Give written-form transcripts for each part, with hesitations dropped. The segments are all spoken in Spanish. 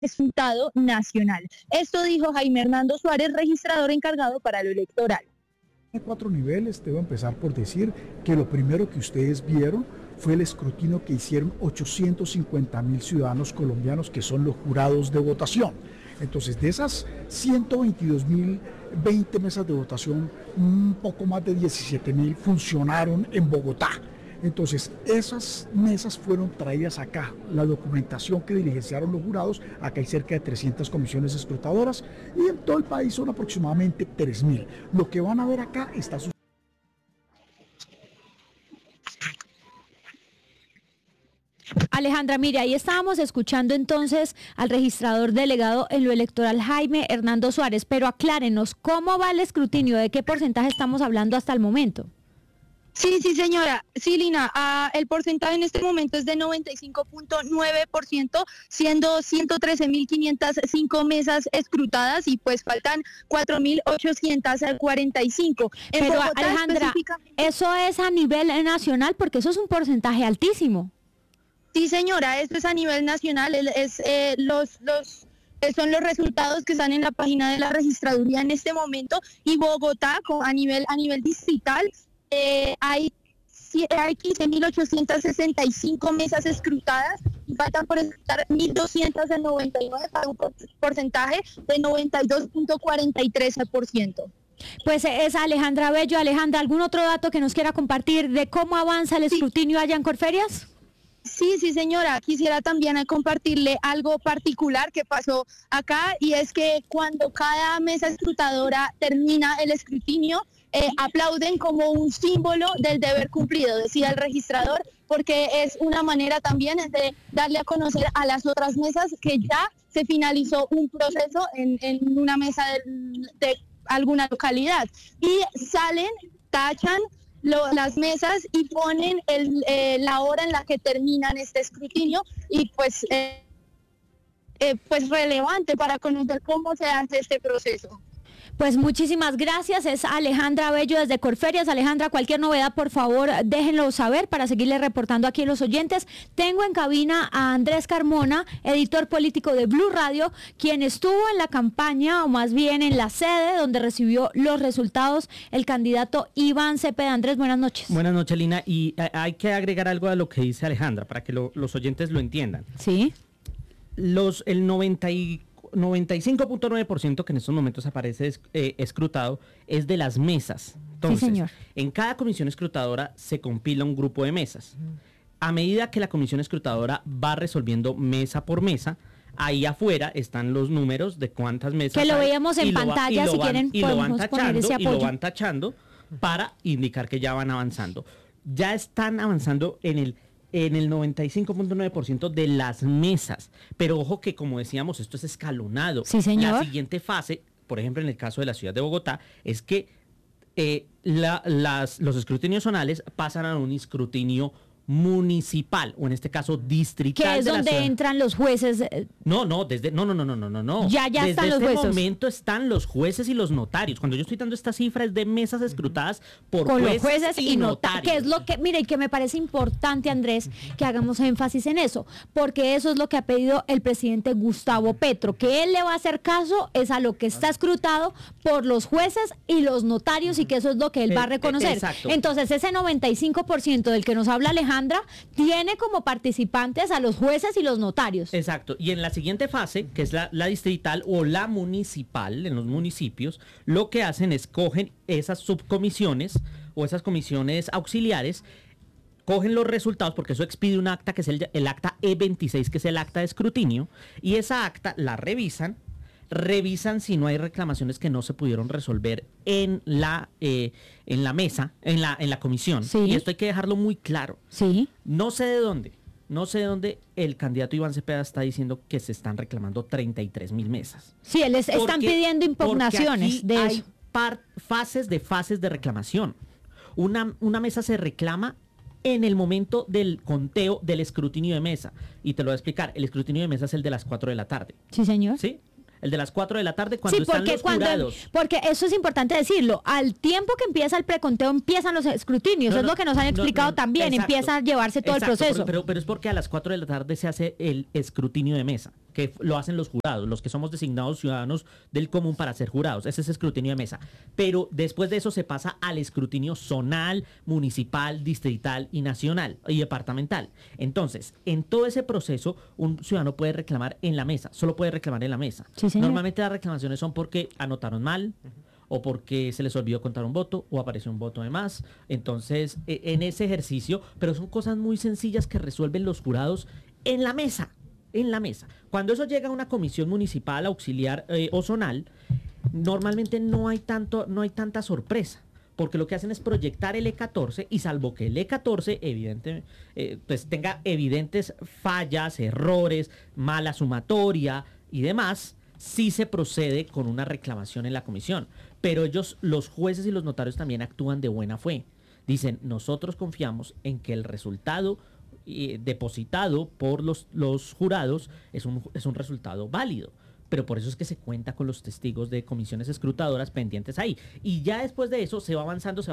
resultado nacional. Esto dijo Jaime Hernando Suárez, registrador encargado para lo electoral. En 4 niveles, debo empezar por decir que lo primero que ustedes vieron fue el escrutinio que hicieron 850,000 ciudadanos colombianos que son los jurados de votación. Entonces, de esas 122,020 mesas de votación, un poco más de 17,000 funcionaron en Bogotá. Entonces, esas mesas fueron traídas acá. La documentación que diligenciaron los jurados, acá hay cerca de 300 comisiones escrutadoras y en todo el país son aproximadamente 3,000. Lo que van a ver acá está sucediendo. Alejandra, mire, ahí estábamos escuchando entonces al registrador delegado en lo electoral Jaime Hernando Suárez, pero aclárenos, ¿cómo va el escrutinio? ¿De qué porcentaje estamos hablando hasta el momento? Sí, señora. Sí, Lina, el porcentaje en este momento es de 95.9%, siendo 113.505 mesas escrutadas y pues faltan 4.845. Pero Bogotá, Alejandra, ¿eso es a nivel nacional? Porque eso es un porcentaje altísimo. Sí, señora, esto es a nivel nacional, son los resultados que están en la página de la registraduría en este momento, y Bogotá a nivel distrital hay 15.865 mesas escrutadas y faltan por escrutar 1.299 para un porcentaje de 92.43%. Pues es Alejandra Bello. Alejandra, ¿algún otro dato que nos quiera compartir de cómo avanza el escrutinio allá en Corferias? Sí, señora, quisiera también compartirle algo particular que pasó acá, y es que cuando cada mesa escrutadora termina el escrutinio, aplauden como un símbolo del deber cumplido, decía el registrador, porque es una manera también de darle a conocer a las otras mesas que ya se finalizó un proceso en una mesa de alguna localidad, y salen, tachan las mesas y ponen la hora en la que terminan este escrutinio, y pues relevante para conocer cómo se hace este proceso. Pues muchísimas gracias, es Alejandra Bello desde Corferias. Alejandra, cualquier novedad, por favor, déjenlo saber para seguirle reportando aquí a los oyentes. Tengo en cabina a Andrés Carmona, editor político de Blue Radio, quien estuvo en la campaña, o más bien en la sede donde recibió los resultados el candidato Iván Cepeda. Andrés, buenas noches. Buenas noches, Lina, y hay que agregar algo a lo que dice Alejandra para que los oyentes lo entiendan. Sí. El 95.9% que en estos momentos aparece escrutado es de las mesas. Entonces, sí, señor. En cada comisión escrutadora se compila un grupo de mesas. A medida que la comisión escrutadora va resolviendo mesa por mesa, ahí afuera están los números de cuántas mesas que lo hay, veíamos en pantalla, si quieren podemos poner ese apoyo. Y lo van tachando para indicar que ya van avanzando. Ya están avanzando en el 95.9% de las mesas. Pero ojo que, como decíamos, esto es escalonado. Sí, señor. La siguiente fase, por ejemplo, en el caso de la ciudad de Bogotá, es que los escrutinios zonales pasan a un escrutinio municipal, o en este caso distrital. Que es donde entran los jueces. No. Ya desde están los este jueces. momento están los jueces y los notarios. Cuando yo estoy dando esta cifra es de mesas escrutadas por con jueces, los jueces y notarios. Que es lo que, mire, y que me parece importante, Andrés, que hagamos énfasis en eso, porque eso es lo que ha pedido el presidente Gustavo Petro, que él le va a hacer caso es a lo que está escrutado por los jueces y los notarios, y que eso es lo que él va a reconocer. Exacto. Entonces, ese 95% del que nos habla Alejandra tiene como participantes a los jueces y los notarios. Exacto. Y en la siguiente fase, que es la distrital o la municipal, en los municipios, lo que hacen es cogen esas subcomisiones o esas comisiones auxiliares, cogen los resultados, porque eso expide un acta que es el acta E26, que es el acta de escrutinio, y esa acta la revisan si no hay reclamaciones que no se pudieron resolver en la mesa, en la comisión. Sí. Y esto hay que dejarlo muy claro. Sí. No sé de dónde el candidato Iván Cepeda está diciendo que se están reclamando 33,000 mesas. Sí, están pidiendo impugnaciones de hay eso. fases de reclamación. Una mesa se reclama en el momento del conteo del escrutinio de mesa. Y te lo voy a explicar. El escrutinio de mesa es el de las 4 de la tarde. Sí, señor. ¿Sí? El de las 4 de la tarde cuando están los jurados. Porque eso es importante decirlo. Al tiempo que empieza el preconteo empiezan los escrutinios. Eso es lo que nos han explicado también. Exacto, empieza a llevarse todo el proceso. Pero es porque a las 4 de la tarde se hace el escrutinio de mesa. que lo hacen los jurados, los que somos designados ciudadanos del común para ser jurados. Ese es escrutinio de mesa. Pero después de eso se pasa al escrutinio zonal, municipal, distrital y nacional y departamental. Entonces, en todo ese proceso, un ciudadano puede reclamar en la mesa, solo puede reclamar en la mesa. Sí, señor. Normalmente las reclamaciones son porque anotaron mal, o porque se les olvidó contar un voto, o apareció un voto de más. Entonces, en ese ejercicio, pero son cosas muy sencillas que resuelven los jurados en la mesa. En la mesa. Cuando eso llega a una comisión municipal, auxiliar o zonal, normalmente no hay tanta sorpresa, porque lo que hacen es proyectar el E14 y salvo que el E14 pues tenga evidentes fallas, errores, mala sumatoria y demás, sí se procede con una reclamación en la comisión. Pero ellos, los jueces y los notarios también actúan de buena fe. Dicen, nosotros confiamos en que el resultado depositado por los jurados es un resultado válido. Pero por eso es que se cuenta con los testigos de comisiones escrutadoras pendientes ahí. Y ya después de eso se va avanzando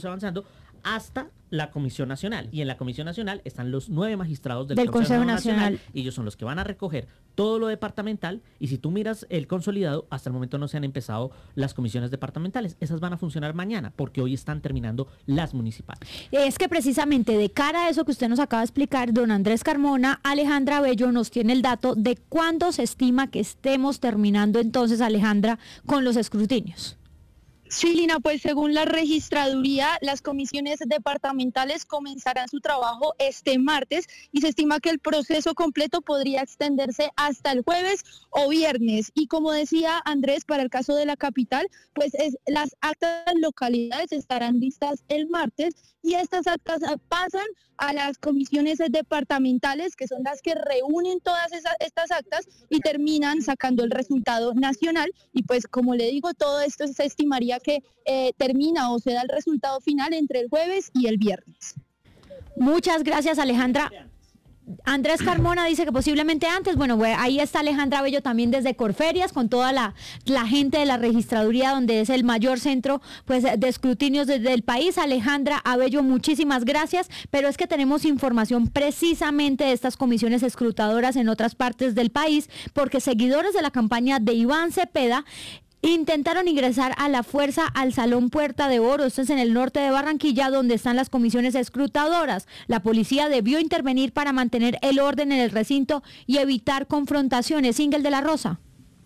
hasta la Comisión Nacional. Y en la Comisión Nacional están los 9 magistrados del Consejo Nacional. Y ellos son los que van a recoger todo lo departamental. Y si tú miras el consolidado, hasta el momento no se han empezado las comisiones departamentales. Esas van a funcionar mañana, porque hoy están terminando las municipales. Es que precisamente de cara a eso que usted nos acaba de explicar, don Andrés Carmona, Alejandra Bello nos tiene el dato de cuándo se estima que estemos terminando entonces, Alejandra, con los escrutinios. Sí, Lina, pues según la registraduría, las comisiones departamentales comenzarán su trabajo este martes y se estima que el proceso completo podría extenderse hasta el jueves o viernes. Y como decía Andrés, para el caso de la capital, pues las actas de localidades estarán listas el martes y estas actas pasan a las comisiones departamentales, que son las que reúnen todas estas actas y terminan sacando el resultado nacional. Y pues como le digo, todo esto se estimaría que termina o se da el resultado final entre el jueves y el viernes. Muchas gracias, Alejandra. Andrés Carmona dice que posiblemente antes. Bueno, ahí está Alejandra Bello también desde Corferias con toda la gente de la registraduría, donde es el mayor centro pues de escrutinios desde el país. Alejandra Abello, muchísimas gracias, pero es que tenemos información precisamente de estas comisiones escrutadoras en otras partes del país, porque seguidores de la campaña de Iván Cepeda intentaron ingresar a la fuerza al Salón Puerta de Oro. Esto es en el norte de Barranquilla, donde están las comisiones escrutadoras. La policía debió intervenir para mantener el orden en el recinto y evitar confrontaciones. Ingel de la Rosa.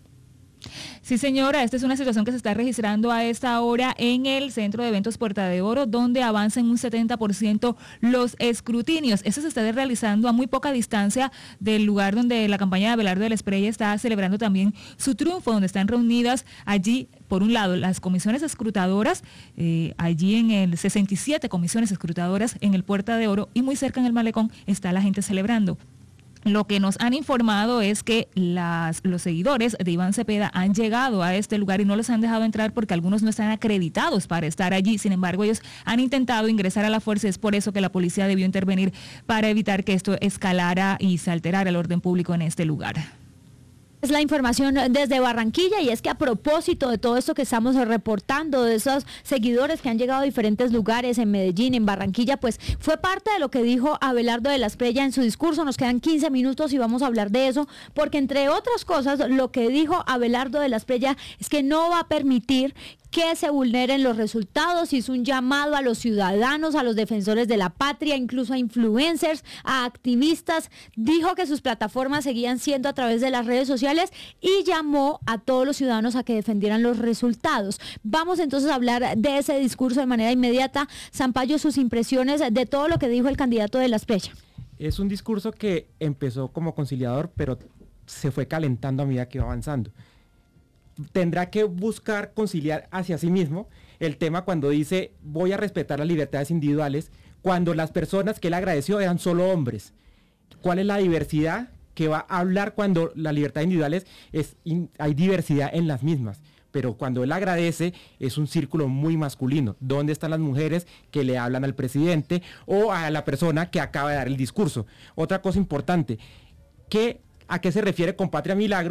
Sí, señora, esta es una situación que se está registrando a esta hora en el Centro de Eventos Puerta de Oro, donde avanzan un 70% los escrutinios. Eso se está realizando a muy poca distancia del lugar donde la campaña de Abelardo de la Espriella está celebrando también su triunfo, donde están reunidas allí, por un lado, las comisiones escrutadoras, allí en el 67 comisiones escrutadoras en el Puerta de Oro, y muy cerca en el Malecón está la gente celebrando. Lo que nos han informado es que los seguidores de Iván Cepeda han llegado a este lugar y no los han dejado entrar porque algunos no están acreditados para estar allí. Sin embargo, ellos han intentado ingresar a la fuerza. Es por eso que la policía debió intervenir para evitar que esto escalara y se alterara el orden público en este lugar. Es la información desde Barranquilla, y es que a propósito de todo esto que estamos reportando, de esos seguidores que han llegado a diferentes lugares en Medellín, en Barranquilla, pues fue parte de lo que dijo Abelardo de la Espriella en su discurso. Nos quedan 15 minutos y vamos a hablar de eso, porque entre otras cosas lo que dijo Abelardo de la Espriella es que no va a permitir que se vulneren los resultados. Hizo un llamado a los ciudadanos, a los defensores de la patria, incluso a influencers, a activistas. Dijo que sus plataformas seguían siendo a través de las redes sociales y llamó a todos los ciudadanos a que defendieran los resultados. Vamos entonces a hablar de ese discurso de manera inmediata. Sampaio, sus impresiones de todo lo que dijo el candidato de la Espriella. Es un discurso que empezó como conciliador, pero se fue calentando a medida que iba avanzando. Tendrá que buscar conciliar hacia sí mismo el tema cuando dice voy a respetar las libertades individuales, cuando las personas que él agradeció eran solo hombres. ¿Cuál es la diversidad que va a hablar cuando las libertades individuales hay diversidad en las mismas? Pero cuando él agradece es un círculo muy masculino. ¿Dónde están las mujeres que le hablan al presidente o a la persona que acaba de dar el discurso? Otra cosa importante, ¿a qué se refiere con Patria Milagro?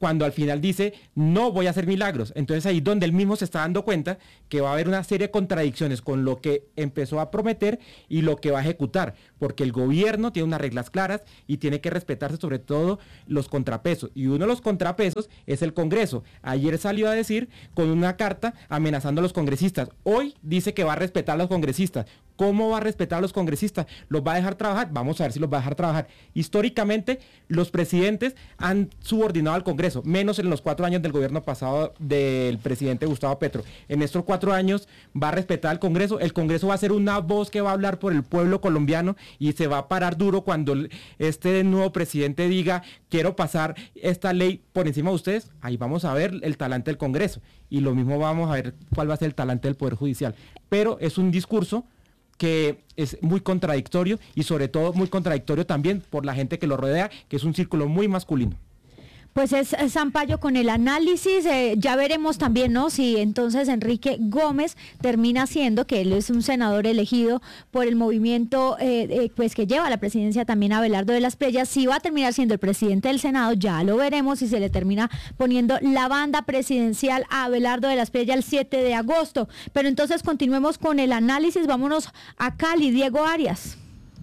cuando al final dice, no voy a hacer milagros. Entonces ahí donde él mismo se está dando cuenta que va a haber una serie de contradicciones con lo que empezó a prometer y lo que va a ejecutar, porque el gobierno tiene unas reglas claras y tiene que respetarse sobre todo los contrapesos, y uno de los contrapesos es el Congreso. Ayer salió a decir con una carta amenazando a los congresistas, hoy dice que va a respetar a los congresistas. ¿Cómo va a respetar a los congresistas? ¿Los va a dejar trabajar? Vamos a ver si los va a dejar trabajar. Históricamente, los presidentes han subordinado al Congreso, menos en los 4 años del gobierno pasado del presidente Gustavo Petro. En estos 4 años va a respetar al Congreso. El Congreso va a ser una voz que va a hablar por el pueblo colombiano y se va a parar duro cuando este nuevo presidente diga, quiero pasar esta ley por encima de ustedes. Ahí vamos a ver el talante del Congreso. Y lo mismo vamos a ver cuál va a ser el talante del Poder Judicial. Pero es un discurso que es muy contradictorio y sobre todo muy contradictorio también por la gente que lo rodea, que es un círculo muy masculino. Pues es Sampaio con el análisis, ya veremos también, ¿no? Si entonces Enrique Gómez termina siendo, que él es un senador elegido por el movimiento pues que lleva a la presidencia también a Abelardo de las Preyas, si va a terminar siendo el presidente del Senado, ya lo veremos, si se le termina poniendo la banda presidencial a Abelardo de las Preyas el 7 de agosto. Pero entonces continuemos con el análisis, vámonos a Cali, Diego Arias.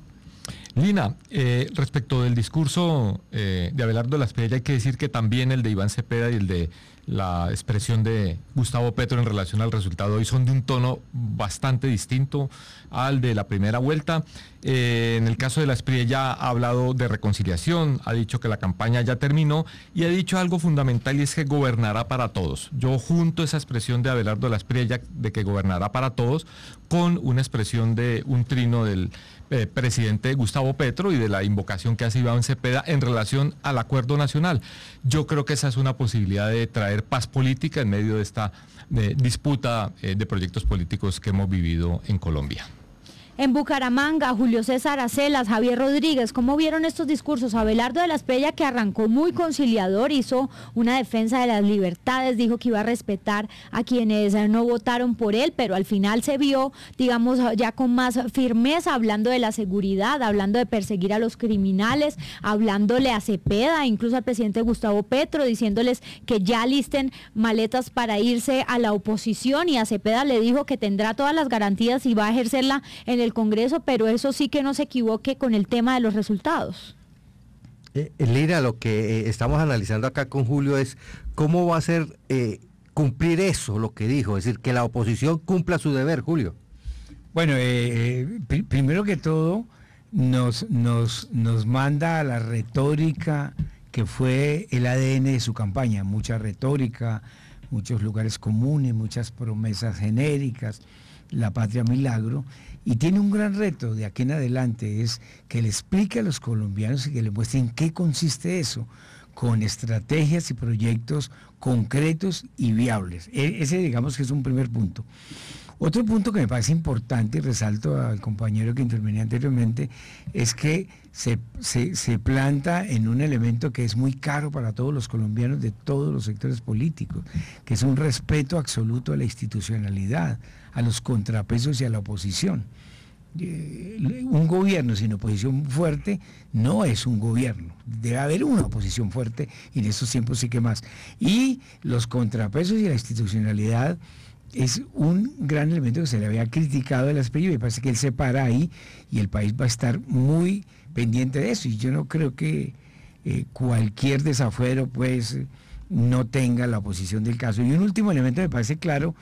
Lina, respecto del discurso de Abelardo de las Preyas, hay que decir que también el de Iván Cepeda y el de la expresión de Gustavo Petro en relación al resultado hoy son de un tono bastante distinto al de la primera vuelta. En el caso de las Preyas ha hablado de reconciliación, ha dicho que la campaña ya terminó y ha dicho algo fundamental, y es que gobernará para todos. Yo junto esa expresión de Abelardo de las Preyas de que gobernará para todos con una expresión de un trino del presidente Gustavo Petro y de la invocación que hace Iván Cepeda en relación al acuerdo nacional. Yo creo que esa es una posibilidad de traer paz política en medio de esta disputa de proyectos políticos que hemos vivido en Colombia. En Bucaramanga, Julio César Acelas, Javier Rodríguez, ¿cómo vieron estos discursos? Abelardo de las Preyas, que arrancó muy conciliador, hizo una defensa de las libertades, dijo que iba a respetar a quienes no votaron por él, pero al final se vio, digamos, ya con más firmeza, hablando de la seguridad, hablando de perseguir a los criminales, hablándole a Cepeda, incluso al presidente Gustavo Petro, diciéndoles que ya listen maletas para irse a la oposición, y a Cepeda le dijo que tendrá todas las garantías y va a ejercerla en el Congreso, pero eso sí, que no se equivoque con el tema de los resultados. Lina, lo que estamos analizando acá con Julio es cómo va a ser cumplir eso, lo que dijo, es decir, que la oposición cumpla su deber, Julio. Bueno, primero que todo, nos manda a la retórica que fue el ADN de su campaña, mucha retórica, muchos lugares comunes, muchas promesas genéricas, la patria milagro, y tiene un gran reto de aquí en adelante, es que le explique a los colombianos y que le muestren qué consiste eso, con estrategias y proyectos concretos y viables. Ese, digamos, que es un primer punto. Otro punto que me parece importante, y resalto al compañero que intervenía anteriormente, es que se planta en un elemento que es muy caro para todos los colombianos de todos los sectores políticos, que es un respeto absoluto a la institucionalidad, a los contrapesos y a la oposición. Un gobierno sin oposición fuerte no es un gobierno, debe haber una oposición fuerte, y en estos tiempos sí que más. Y los contrapesos y la institucionalidad es un gran elemento que se le había criticado de las Preyas, y me parece que él se para ahí y el país va a estar muy pendiente de eso, y yo no creo que cualquier desafuero pues no tenga la oposición del caso. Y un último elemento me parece claro,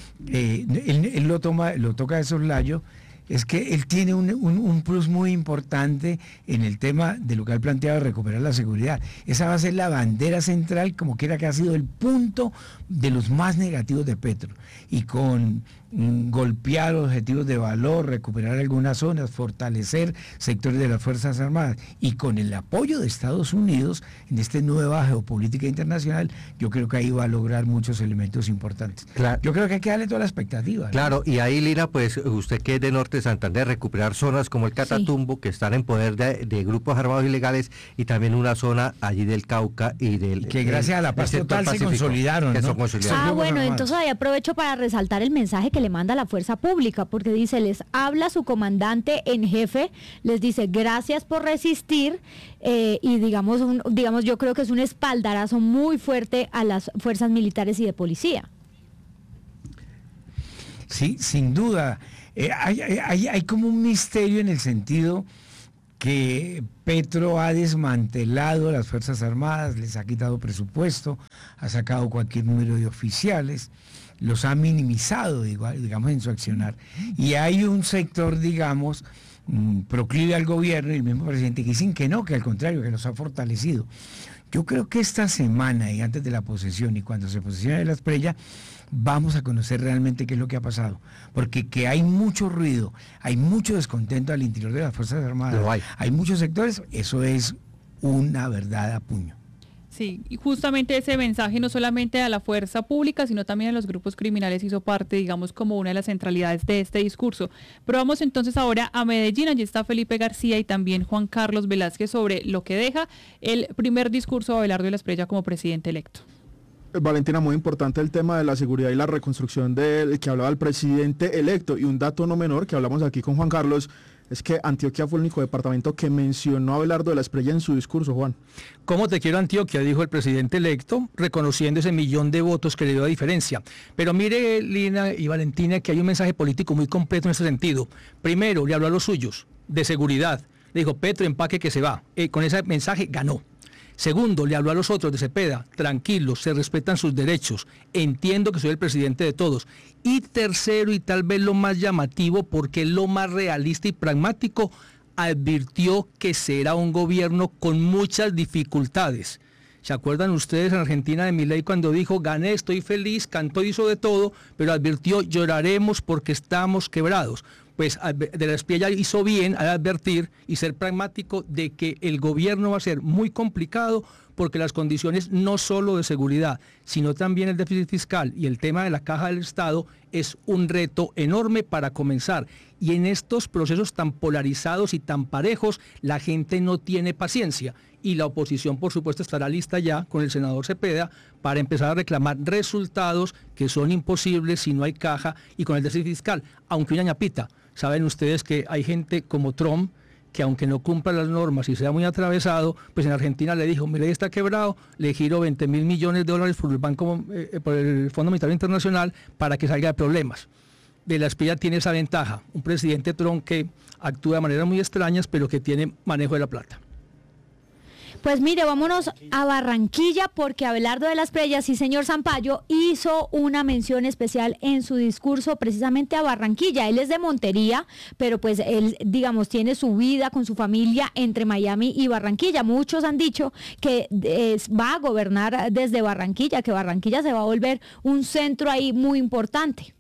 él lo toca de soslayo, es que él tiene un plus muy importante en el tema de lo que él planteado de recuperar la seguridad. Esa va a ser la bandera central, como quiera que ha sido el punto de los más negativos de Petro. Y con golpear objetivos de valor, recuperar algunas zonas, fortalecer sectores de las Fuerzas Armadas, y con el apoyo de Estados Unidos en esta nueva geopolítica internacional, yo creo que ahí va a lograr muchos elementos importantes. Claro. Yo creo que hay que darle toda la expectativa, ¿no? Claro, y ahí, Lina, pues usted que es de norte norte de Santander, recuperar zonas como el Catatumbo, que están en poder de grupos armados ilegales, y también una zona allí del Cauca y del... Que gracias a la paz total se consolidaron, que ¿no? son consolidados. Bueno, entonces ahí aprovecho para resaltar el mensaje que le manda la Fuerza Pública, porque dice, les habla su comandante en jefe, les dice gracias por resistir, y digamos, yo creo que es un espaldarazo muy fuerte a las fuerzas militares y de policía. Sí, sin duda. Hay como un misterio en el sentido que Petro ha desmantelado las Fuerzas Armadas, les ha quitado presupuesto, ha sacado cualquier número de oficiales, los ha minimizado, digamos, en su accionar. Y hay un sector, digamos, proclive al gobierno y el mismo presidente que dicen que no, que al contrario, que los ha fortalecido. Yo creo que esta semana y antes de la posesión y cuando se posesione la Espriella, vamos a conocer realmente qué es lo que ha pasado. Porque que hay mucho ruido, hay mucho descontento al interior de las Fuerzas Armadas, hay muchos sectores, eso es una verdad a puño. Sí, y justamente ese mensaje no solamente a la fuerza pública, sino también a los grupos criminales hizo parte, digamos, como una de las centralidades de este discurso. Pero vamos entonces ahora a Medellín, allí está Felipe García y también Juan Carlos Velázquez sobre lo que deja el primer discurso de Abelardo de la Espriella como presidente electo. Valentina, muy importante el tema de la seguridad y la reconstrucción del que hablaba el presidente electo, y un dato no menor que hablamos aquí con Juan Carlos, es que Antioquia fue el único departamento que mencionó a Abelardo de la Espriella en su discurso, Juan. ¿Cómo te quiero, Antioquia?, dijo el presidente electo, reconociendo ese 1.000.000 de votos que le dio la diferencia. Pero mire, Lina y Valentina, que hay un mensaje político muy completo en ese sentido. Primero, le habló a los suyos, de seguridad. Le dijo, Petro, empaque que se va. Con ese mensaje ganó. Segundo, le habló a los otros de Cepeda, tranquilos, se respetan sus derechos, entiendo que soy el presidente de todos. Y tercero, y tal vez lo más llamativo, porque es lo más realista y pragmático, advirtió que será un gobierno con muchas dificultades. ¿Se acuerdan ustedes en Argentina de Milei cuando dijo, gané, estoy feliz, cantó, hizo de todo, pero advirtió, lloraremos porque estamos quebrados? Pues de la Espriella hizo bien al advertir y ser pragmático de que el gobierno va a ser muy complicado porque las condiciones no solo de seguridad, sino también el déficit fiscal y el tema de la caja del Estado es un reto enorme para comenzar. Y en estos procesos tan polarizados y tan parejos, la gente no tiene paciencia. Y la oposición, por supuesto, estará lista ya con el senador Cepeda para empezar a reclamar resultados que son imposibles si no hay caja y con el déficit fiscal. Aunque una ñapita, saben ustedes que hay gente como Trump que aunque no cumpla las normas y sea muy atravesado, pues en Argentina le dijo, Milei está quebrado, le giro $20.000 millones por el Banco, por el Fondo Monetario Internacional para que salga de problemas. De la Espriella tiene esa ventaja, un presidente Trump que actúa de maneras muy extrañas, pero que tiene manejo de la plata. Pues mire, vámonos a Barranquilla porque Abelardo de la Espriella, sí señor Sampaio, hizo una mención especial en su discurso precisamente a Barranquilla. Él es de Montería, pero pues él, digamos, tiene su vida con su familia entre Miami y Barranquilla. Muchos han dicho que va a gobernar desde Barranquilla, que Barranquilla se va a volver un centro ahí muy importante.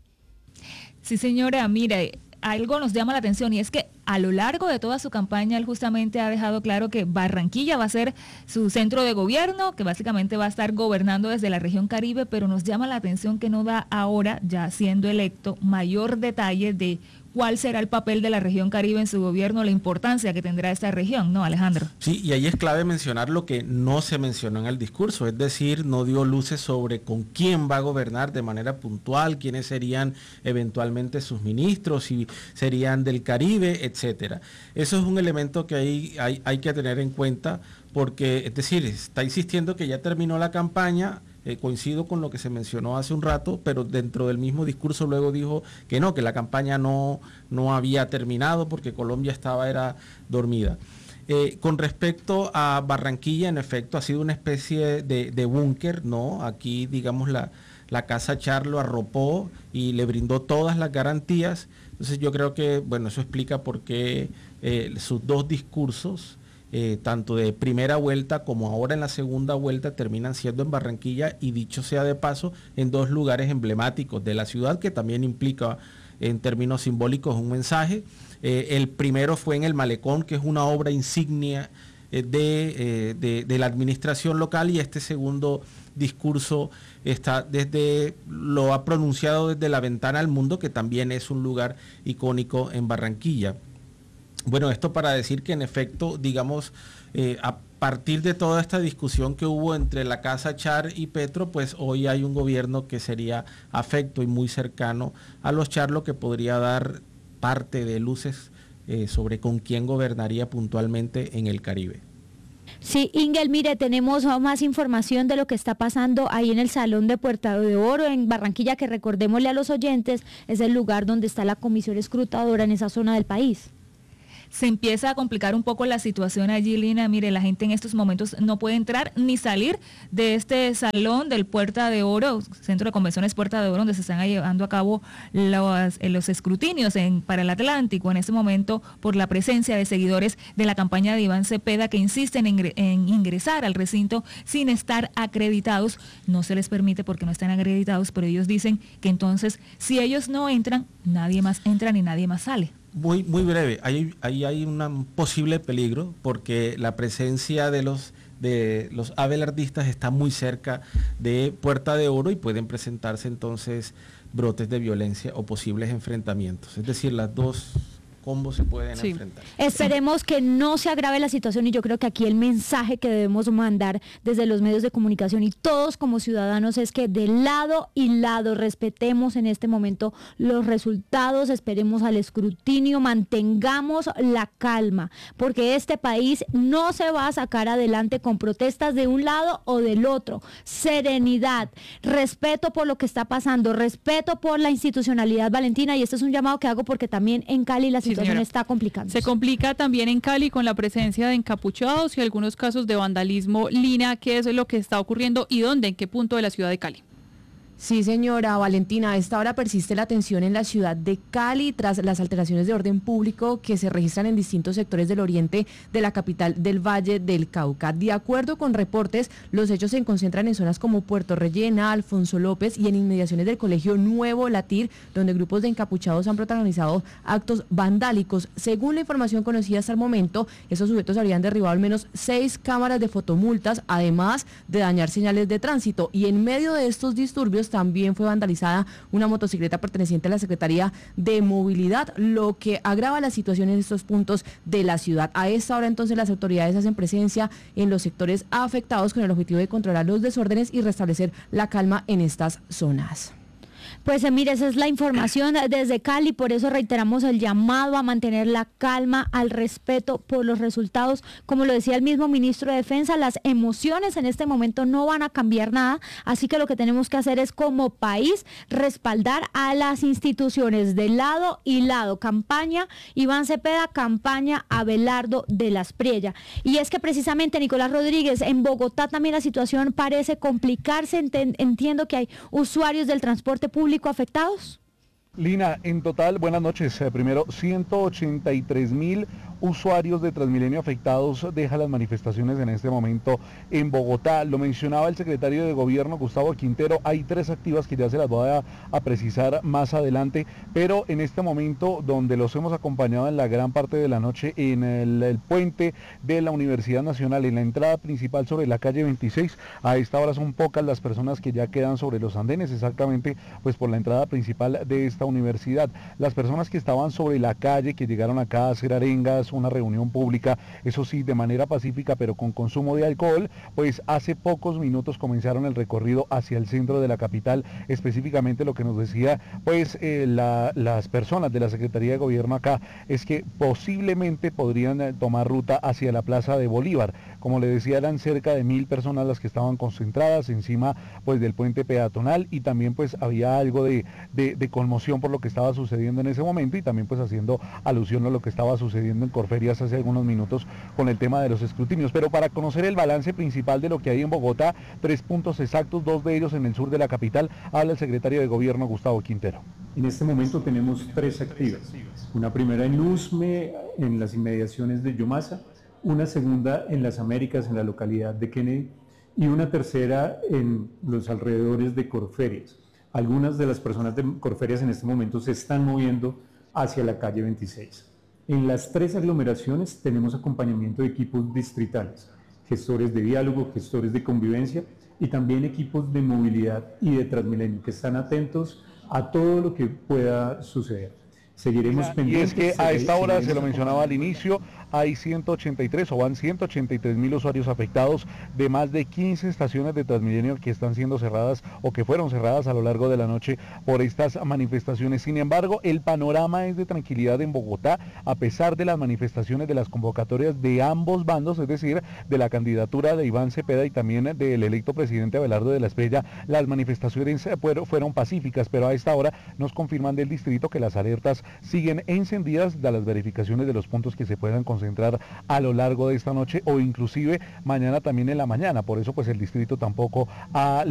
Sí señora, mire, algo nos llama la atención y es que a lo largo de toda su campaña él justamente ha dejado claro que Barranquilla va a ser su centro de gobierno, que básicamente va a estar gobernando desde la región Caribe, pero nos llama la atención que no da ahora, ya siendo electo, mayor detalle de cuál será el papel de la región Caribe en su gobierno, la importancia que tendrá esta región, ¿no, Alejandro? Sí, y ahí es clave mencionar lo que no se mencionó en el discurso, es decir, no dio luces sobre con quién va a gobernar de manera puntual, quiénes serían eventualmente sus ministros, si serían del Caribe, etcétera. Eso es un elemento que hay que tener en cuenta, porque, es decir, está insistiendo que ya terminó la campaña. Coincido con lo que se mencionó hace un rato, pero dentro del mismo discurso luego dijo que no, que la campaña no había terminado porque Colombia era dormida. Con respecto a Barranquilla, en efecto, ha sido una especie de búnker, ¿no? Aquí, digamos, la Casa Char lo arropó y le brindó todas las garantías. Entonces yo creo que, bueno, eso explica por qué sus dos discursos, tanto de primera vuelta como ahora en la segunda vuelta, terminan siendo en Barranquilla, y dicho sea de paso, en dos lugares emblemáticos de la ciudad, que también implica en términos simbólicos un mensaje. El primero fue en el Malecón, que es una obra insignia de la administración local, y este segundo discurso lo ha pronunciado desde la Ventana al Mundo, que también es un lugar icónico en Barranquilla. Bueno, esto para decir que en efecto, digamos, a partir de toda esta discusión que hubo entre la Casa Char y Petro, pues hoy hay un gobierno que sería afecto y muy cercano a los Char, lo que podría dar parte de luces sobre con quién gobernaría puntualmente en el Caribe. Sí, Ingel, mire, tenemos más información de lo que está pasando ahí en el Salón de Puerta de Oro, en Barranquilla, que recordémosle a los oyentes, es el lugar donde está la comisión escrutadora en esa zona del país. Se empieza a complicar un poco la situación allí, Lina. Mire, la gente en estos momentos no puede entrar ni salir de este salón del Puerta de Oro, Centro de Convenciones Puerta de Oro, donde se están llevando a cabo los escrutinios para el Atlántico en este momento, por la presencia de seguidores de la campaña de Iván Cepeda, que insisten en ingresar al recinto sin estar acreditados. No se les permite porque no están acreditados, pero ellos dicen que entonces, si ellos no entran, nadie más entra ni nadie más sale. Muy breve, ahí hay un posible peligro, porque la presencia de los abelardistas está muy cerca de Puerta de Oro y pueden presentarse entonces brotes de violencia o posibles enfrentamientos. Es decir, las dos combos se pueden enfrentar. Esperemos que no se agrave la situación, y yo creo que aquí el mensaje que debemos mandar desde los medios de comunicación y todos como ciudadanos es que de lado y lado respetemos en este momento los resultados, esperemos al escrutinio, mantengamos la calma, porque este país no se va a sacar adelante con protestas de un lado o del otro. Serenidad, respeto por lo que está pasando, respeto por la institucionalidad, Valentina, y este es un llamado que hago porque también en Cali la situación está complicando. Se complica también en Cali con la presencia de encapuchados y algunos casos de vandalismo. Lina, ¿qué es lo que está ocurriendo y dónde, en qué punto de la ciudad de Cali? Sí, señora Valentina, a esta hora persiste la tensión en la ciudad de Cali tras las alteraciones de orden público que se registran en distintos sectores del oriente de la capital del Valle del Cauca. De acuerdo con reportes, los hechos se concentran en zonas como Puerto Rellena, Alfonso López y en inmediaciones del Colegio Nuevo Latir, donde grupos de encapuchados han protagonizado actos vandálicos. Según la información conocida hasta el momento, esos sujetos habrían derribado al menos 6 cámaras de fotomultas, además de dañar señales de tránsito. Y en medio de estos disturbios también fue vandalizada una motocicleta perteneciente a la Secretaría de Movilidad, lo que agrava la situación en estos puntos de la ciudad. A esta hora entonces las autoridades hacen presencia en los sectores afectados con el objetivo de controlar los desórdenes y restablecer la calma en estas zonas. Pues mire, esa es la información desde Cali, por eso reiteramos el llamado a mantener la calma, al respeto por los resultados. Como lo decía el mismo ministro de Defensa, las emociones en este momento no van a cambiar nada, así que lo que tenemos que hacer es como país respaldar a las instituciones de lado y lado. Campaña Iván Cepeda, campaña Abelardo de la Espriella. Y es que precisamente, Nicolás Rodríguez, en Bogotá también la situación parece complicarse. Entiendo que hay usuarios del transporte público afectados. Lina, en total, buenas noches. Primero, 183.000 usuarios de Transmilenio afectados deja las manifestaciones en este momento en Bogotá. Lo mencionaba el secretario de Gobierno, Gustavo Quintero. Hay 3 activas que ya se las voy a precisar más adelante, pero en este momento, donde los hemos acompañado en la gran parte de la noche en el puente de la Universidad Nacional, en la entrada principal sobre la calle 26, a esta hora son pocas las personas que ya quedan sobre los andenes, exactamente pues por la entrada principal de esta universidad. Las personas que estaban sobre la calle, que llegaron acá a hacer arengas, una reunión pública, eso sí, de manera pacífica, pero con consumo de alcohol, pues hace pocos minutos comenzaron el recorrido hacia el centro de la capital. Específicamente lo que nos decía pues las personas de la Secretaría de Gobierno acá es que posiblemente podrían tomar ruta hacia la Plaza de Bolívar. Como le decía, eran cerca de 1.000 personas las que estaban concentradas encima pues del puente peatonal, y también pues había algo de conmoción por lo que estaba sucediendo en ese momento, y también pues haciendo alusión a lo que estaba sucediendo en Corferias hace algunos minutos con el tema de los escrutinios. Pero para conocer el balance principal de lo que hay en Bogotá, 3 puntos exactos, 2 de ellos en el sur de la capital, habla el secretario de Gobierno, Gustavo Quintero. En este momento tenemos 3 activas. Una primera en Usme, en las inmediaciones de Yumasa, una segunda en las Américas, en la localidad de Kennedy, y una tercera en los alrededores de Corferias. Algunas de las personas de Corferias en este momento se están moviendo hacia la calle 26. En las 3 aglomeraciones tenemos acompañamiento de equipos distritales, gestores de diálogo, gestores de convivencia y también equipos de movilidad y de Transmilenio que están atentos a todo lo que pueda suceder. Seguiremos Y pendientes. es que a esta hora, se lo mencionaba al inicio, hay 183 o van 183.000 usuarios afectados de más de 15 estaciones de Transmilenio que están siendo cerradas o que fueron cerradas a lo largo de la noche por estas manifestaciones. Sin embargo, el panorama es de tranquilidad en Bogotá, a pesar de las manifestaciones, de las convocatorias de ambos bandos, es decir, de la candidatura de Iván Cepeda y también del electo presidente Abelardo de la Espriella. Las manifestaciones fueron pacíficas, pero a esta hora nos confirman del distrito que las alertas siguen encendidas de las verificaciones de los puntos que se puedan concentrar a lo largo de esta noche o inclusive mañana también en la mañana. Por eso pues el distrito tampoco ha